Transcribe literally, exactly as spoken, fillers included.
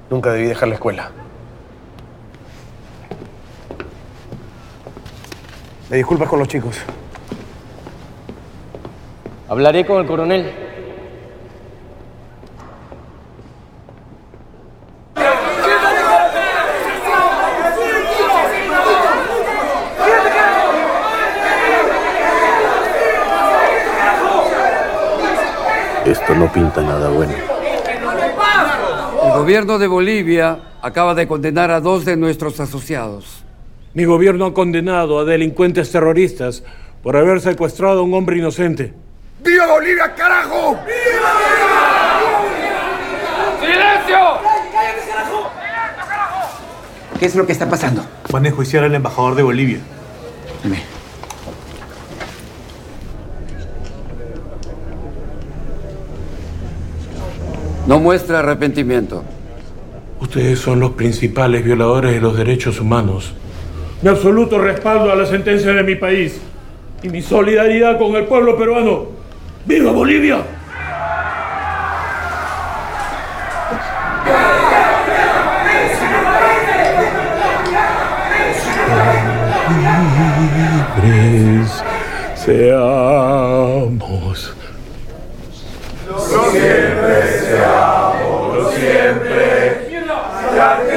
Nunca debí dejar la escuela. Me disculpas con los chicos. Hablaré con el coronel. Esto no pinta nada bueno. El gobierno de Bolivia acaba de condenar a dos de nuestros asociados. Mi gobierno ha condenado a delincuentes terroristas por haber secuestrado a un hombre inocente. ¡Viva Bolivia, carajo! ¡Viva! ¡Silencio! ¡Cállate, carajo! ¡Silencio, carajo! ¿Qué es lo que está pasando? Van a enjuiciar al embajador de Bolivia. Dime. No muestra arrepentimiento. Ustedes son los principales violadores de los derechos humanos. Mi absoluto respaldo a la sentencia de mi país y mi solidaridad con el pueblo peruano. ¡Viva Bolivia! Libres seamos. Lo siempre seamos, lo siempre.